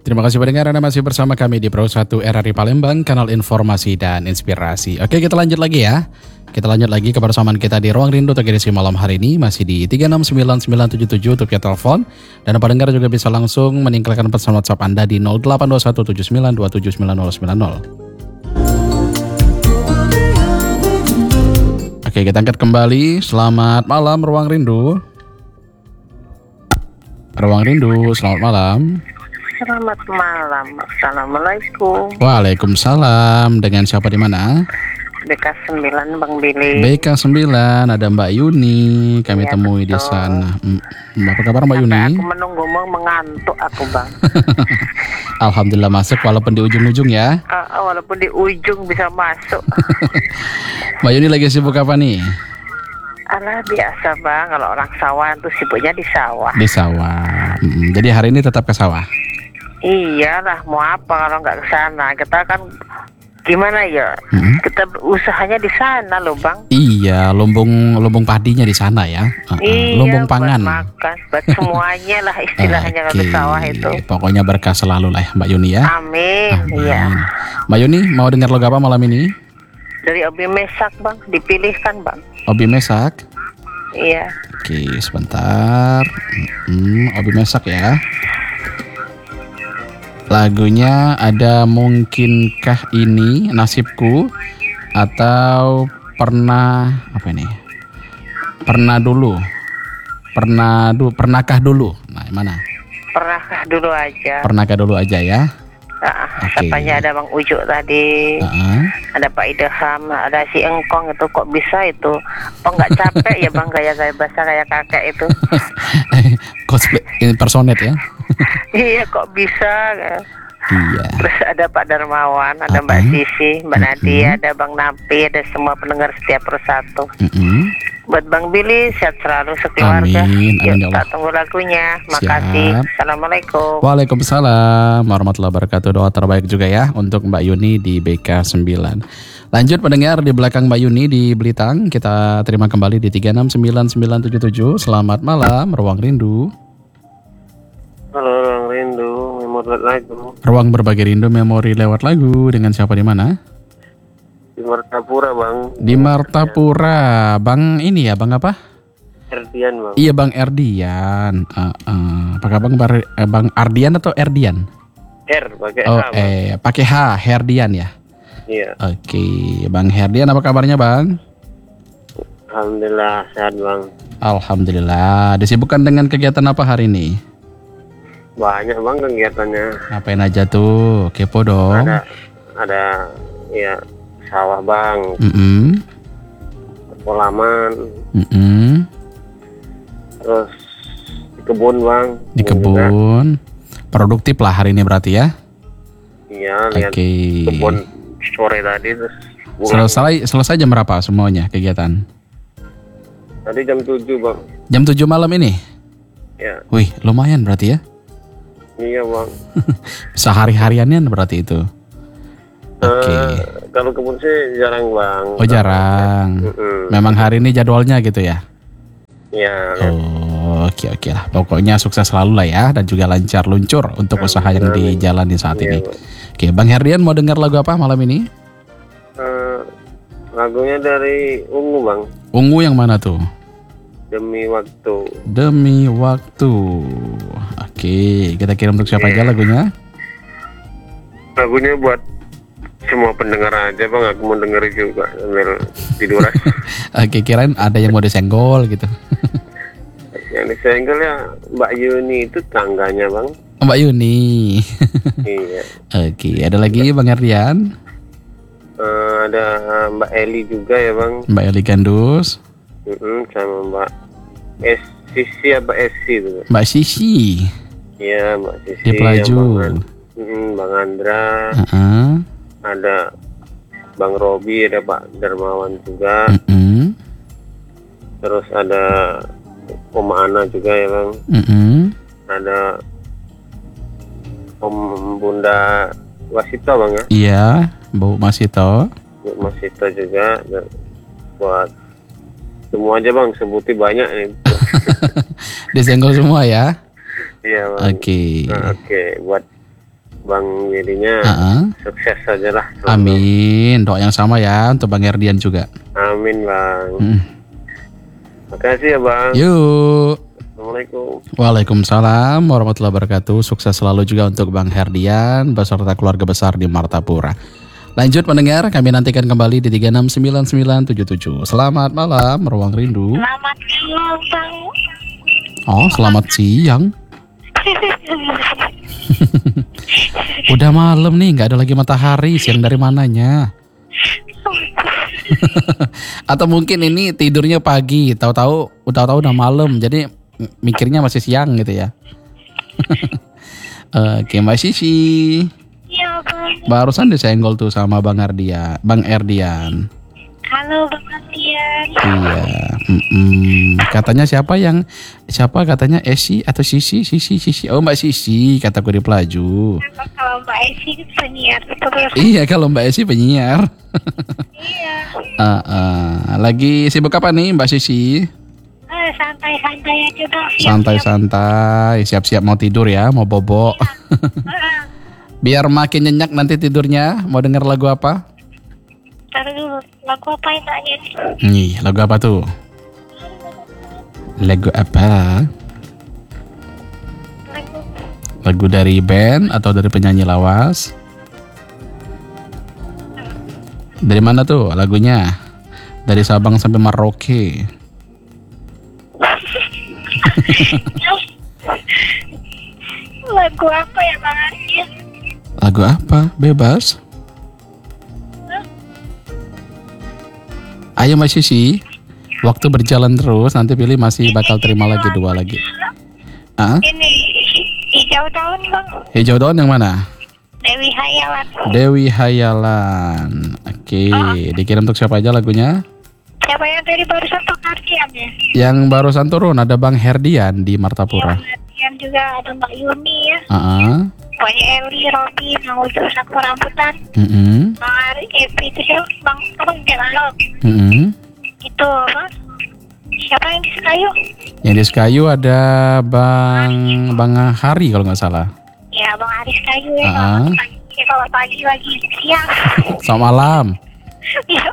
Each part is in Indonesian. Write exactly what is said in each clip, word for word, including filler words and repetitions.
Terima kasih pendengar, Anda masih bersama kami di Pro satu R R I Palembang, kanal informasi dan inspirasi. Oke, kita lanjut lagi ya. Kita lanjut lagi kebersamaan kita di Ruang Rindu untuk edisi malam hari ini. Masih di tiga enam sembilan sembilan tujuh tujuh untuk via telepon. Dan pendengar juga bisa langsung meninggalkan pesan WhatsApp Anda di nol delapan dua satu tujuh sembilan dua tujuh sembilan nol sembilan nol. Oke, kita angkat kembali. Selamat malam Ruang Rindu. Ruang Rindu, selamat malam. Selamat malam. Assalamualaikum. Waalaikumsalam. Dengan siapa di mana? B K sembilan Bang Billy. B K sembilan, ada Mbak Yuni. Kami ya, temui betul. Di sana. Apa kabar Mbak Yuni? Aku menunggu mengantuk aku Bang. Alhamdulillah masuk walaupun di ujung-ujung ya. Uh, walaupun di ujung bisa masuk. Mbak Yuni lagi sibuk apa nih? Alah biasa Bang, kalau orang sawah tuh sibuknya di sawah. Di sawah. Hmm, jadi hari ini tetap ke sawah? Iyalah, mau apa kalau nggak ke sana? Kita kan gimana ya? Hmm? Kita usahanya di sana loh Bang. Iya, lumbung lumbung padinya di sana ya. Uh-uh. Iya, lumbung pangan. Buat makan, buat semuanya lah istilahnya okay. Kalau di sawah itu. Pokoknya berkah selalu lah Mbak Yuni ya. Amin. Iya. Mbak Yuni mau dengar lagu apa malam ini? Dari Obi Mesak Bang, dipilihkan Bang. Obi Mesak? Iya. Oke, sebentar. Hmm, Obi Mesak ya. Lagunya ada Mungkinkah Ini Nasibku atau Pernah apa ini? Pernah Dulu. Pernah du, pernahkah dulu? Nah, mana? Pernahkah dulu aja. Pernahkah dulu aja ya. Nah, okay. Siapanya ada Bang Ujuk tadi, uh-huh. Ada Pak Idham, ada si Engkong itu kok bisa itu? Kok nggak capek ya Bang gaya-gaya bahasa kayak kakek itu? Cosplay impersonate ya? Iya kok bisa? Iya. Terus ada Pak Darmawan, ada uh-huh. Mbak Sisi, Mbak uh-huh. Nadia, ada Bang Napi, ada semua pendengar setiap persatu. Uh-huh. Buat Bang Billy sehat selalu sekeluarga. Amin, amin ya Allah. Kita tunggu lagunya. Makasih. Assalamualaikum. Waalaikumsalam warahmatullahi wabarakatuh. Doa terbaik juga ya untuk Mbak Yuni di B K sembilan. Lanjut pendengar di belakang Mbak Yuni di Belitang. Kita terima kembali di tiga enam sembilan sembilan tujuh tujuh. Selamat malam Ruang Rindu. Halo Ruang Rindu, memori lewat lagu. Ruang berbagi rindu, memori lewat lagu. Dengan siapa di mana? Di Martapura Bang. Di Martapura, Bang ini ya, Bang apa? Erdian Bang. Iya Bang Erdian. Uh, uh. Apakah Bang Bar- eh, Bang Ardian atau Erdian? R pakai oh, H. eh pakai H, Herdian ya. Iya. Oke, okay. Bang Herdian apa kabarnya Bang? Alhamdulillah sehat Bang. Alhamdulillah. Disibukkan dengan kegiatan apa hari ini? Banyak Bang kegiatannya. Ngapain aja tuh? Kepo dong. Ada, ada ya. Sawah Bang, mm-hmm. Polaman, mm-hmm. terus di kebun Bang. Di kebun, juga. Produktif lah hari ini berarti ya? Iya, lihat okay. Kebun sore tadi terus. Selesai selesai jam berapa semuanya kegiatan? Tadi jam tujuh Bang. Jam tujuh malam ini? Ya. Wih, lumayan berarti ya? Iya Bang. Sehari-hariannya berarti itu? Oke. Okay. Uh, kalau kebun sih jarang Bang. Oh jarang. Uh-uh. Memang hari ini jadwalnya gitu ya? Iya. Oh oke okay, oke okay lah. Pokoknya sukses selalu lah ya dan juga lancar luncur untuk amin, usaha yang amin. Dijalani saat iya, ini. Bang. Oke, Bang Herdian mau dengar lagu apa malam ini? Uh, lagunya dari Ungu Bang. Ungu yang mana tuh? Demi Waktu. Demi Waktu. Oke, okay. Kita kirim untuk siapa yeah. aja lagunya? Lagunya buat semua pendengar aja Bang, aku mau denger juga sambil tidur. Oke, kirain ada yang mau disenggol gitu. Yang disenggol ya Mbak Yuni itu tangganya Bang. Mbak Yuni. Iya. Oke, ada lagi Bang Herdian? Uh, ada Mbak Eli juga ya Bang. Mbak Eli Gandus. Uh-uh, sama Mbak S Sisi apa Esi itu? Mbak Sisi. Iya Mbak Sisi. Di Pelaju. Bang, uh, Bang Andra. Uh-uh. Ada Bang Robi, ada Pak Darmawan juga. Mm-hmm. Terus ada Oma Ana juga ya Bang. Mm-hmm. Ada Om Bunda Wasito Bang ya. Iya, Bu Masito. Bu Masito juga. Buat semua aja Bang, sebutin banyak nih. Disenggol semua ya. Iya Bang. Oke. Okay. Nah, Oke, okay. Buat Bang Willy-nya uh-uh. sukses saja lah. Amin. Doa yang sama ya untuk Bang Herdian juga. Amin Bang. Hmm. Makasih ya Bang. Yuk. Assalamualaikum. Waalaikumsalam warahmatullahi wabarakatuh. Sukses selalu juga untuk Bang Herdian beserta keluarga besar di Martapura. Lanjut mendengar, kami nantikan kembali di tiga enam sembilan sembilan tujuh tujuh. Selamat malam, Ruang Rindu. Selamat malam, Bang. Oh, selamat siang. Udah malam nih, nggak ada lagi matahari. Siang dari mananya? Atau mungkin ini tidurnya pagi, tahu-tahu tahu-tahu udah malam, jadi mikirnya masih siang gitu ya. Oke, Mbak Sisi. Iya, Bang. Barusan disenggol tuh sama Bang Ardia, Bang Erdian. Halo, Bang Ardian. Iya. Mm-mm. Katanya siapa yang siapa katanya Esi atau Sisi, Sisi, Sisi. Oh, Mbak Sisi, kataku di pelaju. Kalau Mbak Esi penyiar terus. Iya, kalau Mbak Esi penyiar. Iya. uh, uh. Lagi sibuk apa nih Mbak Sisi? Eh, santai-santai aja Bang. Santai-santai, siap-siap mau tidur ya, mau bobo. Biar makin nyenyak nanti tidurnya. Mau denger lagu apa? Ntar dulu, lagu apa yang tanya nih? Nih, lagu apa tuh? Lagu apa? Lagu Lagu dari band atau dari penyanyi lawas? Dari mana tuh lagunya? Dari Sabang sampai Merauke. lagu apa ya Bang Ardian? Lagu apa? Bebas. Ayo Mbak Sisi, waktu berjalan terus, nanti pilih masih bakal terima lagi dua lagi. Ah? Ini hijau daun Bang. Hijau daun yang mana? Dewi Hayalan. Dewi Hayalan. Oke, dikirim untuk siapa aja lagunya? Siapa yang tadi barusan Bang Ardian ya? Yang barusan turun ada Bang Herdian di Martapura. Bang Ardian juga ada Mbak Yuni ya. Uh-uh. Banyak Eli, Robi, Bang Ujo, Saku Rambutan. Uh-uh. Bang Ari, Epi itu siapa? Bang Bang Geralo. Uh-uh. Itu apa? Siapa yang di Sekayu? Yang di Sekayu ada Bang Bang Hari kalau nggak salah. Ya Bang Aris Kayu ya. Uh-uh. Kalau pagi, ya, kalau pagi lagi siang. Selamat malam. Iya.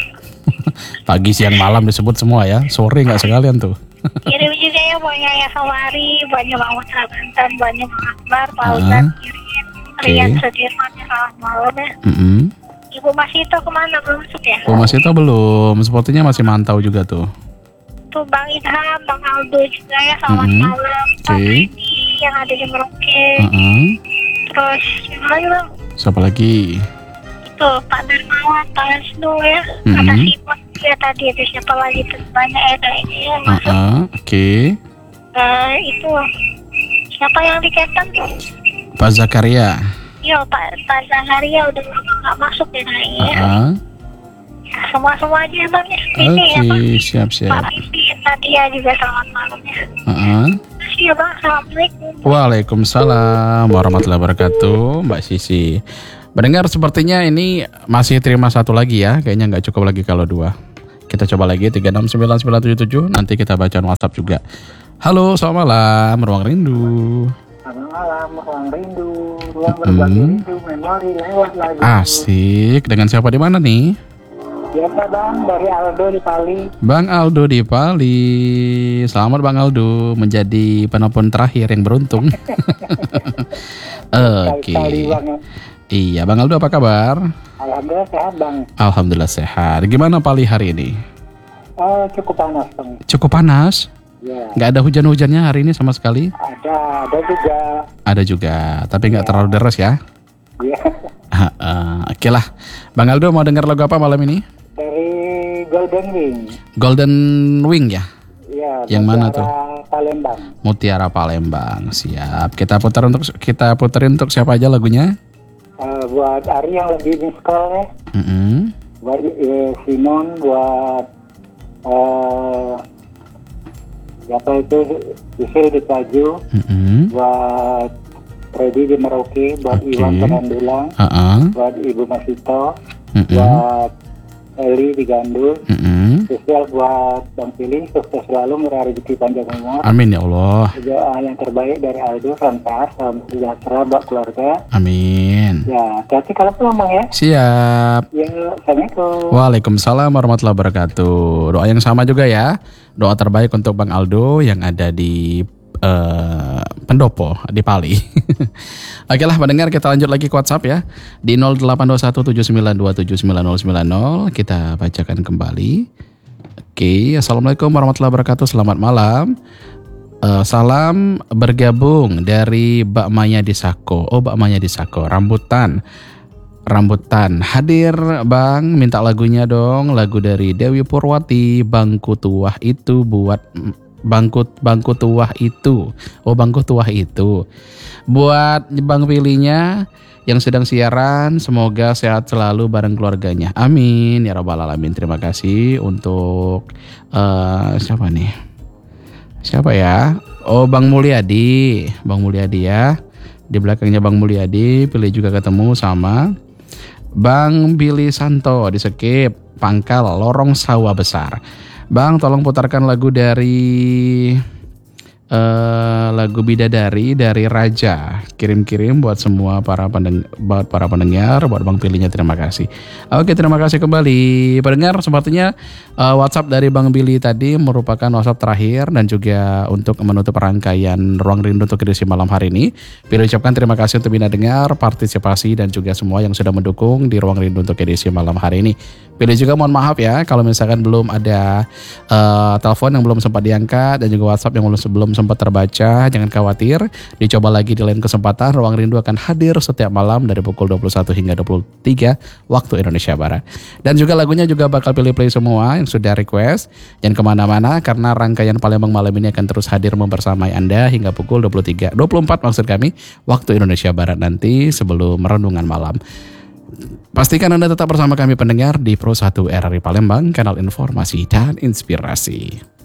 Pagi siang malam disebut semua ya. Sore nggak sekalian tuh. Kirim juga ya banyak ya Sawari, banyak banget Banten, banyak Bang Akbar, Pak Uh-huh. Uzan, kirim, Oke. Rian Sudirman ya selamat malam ya. Mm-mm. Ibu masih itu kemana belum masuk ya? Oh masih itu belum, sepertinya masih mantau juga tuh. Tuh Bang Idham, Bang Aldo juga ya selamat Mm-hmm. malam. Oke. Bang Edi yang ada di Merauke. Uh-uh. Terus siapa lagi Bang? Siapa lagi? Itu Pak Darmawan, Pak Hasno ya. Mm-hmm. Ada Simon ya tadi itu siapa lagi tuh banyak ya kayaknya ya masuk. Uh-uh. Oke. Eh, itu siapa yang di Ketan? Pak Zakaria. Iya Pak Pak Zaharia udah lama nggak masuk ya kayaknya. Ya. Uh-uh. Semua semua aja ya Bang ya. Ini ya Bang. Oke, siap-siap. Pak Pipi Nadia juga selamat malam ya. Uh-uh. Makasih ya Bang. Assalamualaikum. Waalaikumsalam warahmatullahi wabarakatuh, Mbak Sisi. Mendengar sepertinya ini masih terima satu lagi ya. Kayaknya nggak cukup lagi kalau dua. Kita coba lagi tiga enam sembilan sembilan tujuh tujuh. Nanti kita baca WhatsApp juga. Halo, selamat malam, Ruang Rindu. Selamat malam, Ruang Rindu. Ruang berbagi Hmm. rindu, memori lewat lagu. Asik. Dengan siapa di mana nih? Biasa Bang, dari Aldo di Pali. Bang Aldo di Pali. Selamat Bang Aldo menjadi penelpon terakhir yang beruntung. Oke. Kali-kali Bang ya. Iya, Bang Aldo apa kabar? Alhamdulillah sehat Bang. Alhamdulillah sehat. Gimana Pali hari ini? Oh, cukup panas Bang. Cukup panas? Ya, Nggak ada hujan-hujannya hari ini sama sekali? ada, ada juga. Ada juga, tapi nggak terlalu deras ya. Ya, Ah, ah, Oke lah. Bang Aldo mau dengar lagu apa malam ini? dari Golden Wing. Golden Wing ya? Ya, Yang mana Mutiara tuh? Palembang. Mutiara Palembang. Siap. Kita putar untuk kita puterin untuk siapa aja lagunya? Eh, buat Ari yang lebih miss call ya. Mm-mm. Buat eh, Simon, buat eh siapa itu Yusril di Paju, Mm-mm. buat Freddy di Merauke, buat Oke. Iwan Penandulang, Ah, ah. buat Ibu Masito, Mm-mm. buat Eli di Gandul, Mm-mm. Spesial buat Bang Pilih, sukses selalu, murah rezeki panjang umur. Amin ya Allah. Doa yang terbaik dari Aldo, Rantas, salam sejahtera buat keluarga. Amin. Ya, hati kalau pulang Bang ya. Siap. Ya, Assalamualaikum. Waalaikumsalam warahmatullahi wabarakatuh. Doa yang sama juga ya. Doa terbaik untuk Bang Aldo yang ada di uh, Pendopo di Pali. Oke lah pendengar, kita lanjut lagi ke WhatsApp ya. Di nol delapan dua satu tujuh sembilan dua tujuh sembilan nol sembilan nol kita bacakan kembali. Oke, Assalamualaikum warahmatullahi wabarakatuh. Selamat malam. Uh, salam bergabung dari Mbak Maya di Sako. Oh, Mbak Maya di Sako. Rambutan. Rambutan hadir Bang, minta lagunya dong, lagu dari Dewi Purwati, Bangku Tuah Itu buat bangku bangku tuah itu. Oh, bangku tuah itu. Buat Bang Pilihnya yang sedang siaran, semoga sehat selalu bareng keluarganya. Amin ya rabbal alamin. Terima kasih untuk uh, siapa nih? Siapa ya? Oh, Bang Mulyadi. Bang Mulyadi ya. Di belakangnya Bang Mulyadi, Pilih juga ketemu sama Bang Billy Santo di Sekip, Pangkal, Lorong Sawah Besar. Bang, tolong putarkan lagu dari uh, lagu Bidadari dari Raja. Kirim-kirim buat semua para pendengar, buat para pendengar, buat Bang Pilihnya, terima kasih. Oke, terima kasih kembali. Pendengar, sepertinya uh, WhatsApp dari Bang Billy tadi merupakan WhatsApp terakhir dan juga untuk menutup rangkaian Ruang Rindu untuk edisi malam hari ini. Pilih ucapkan terima kasih untuk bina dengar, partisipasi dan juga semua yang sudah mendukung di Ruang Rindu untuk edisi malam hari ini. Pilih juga mohon maaf ya kalau misalkan belum ada uh, telepon yang belum sempat diangkat dan juga WhatsApp yang belum, belum sempat terbaca. Jangan khawatir, dicoba lagi di lain kesempatan. Ruang Rindu akan hadir setiap malam dari pukul dua puluh satu hingga dua puluh tiga waktu Indonesia Barat. Dan juga lagunya juga bakal pilih-pilih semua yang sudah request. Jangan kemana-mana karena rangkaian Palembang malam ini akan terus hadir membersamai Anda hingga pukul dua puluh tiga, dua puluh empat maksud kami waktu Indonesia Barat nanti sebelum renungan malam. Pastikan Anda tetap bersama kami pendengar di Pro satu R R I Palembang, kanal informasi dan inspirasi.